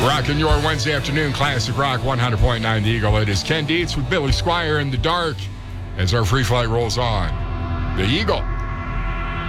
Rocking your Wednesday afternoon classic rock 100.9 The Eagle. It is Ken Dietz with Billy Squire in the dark as our free flight rolls on. The Eagle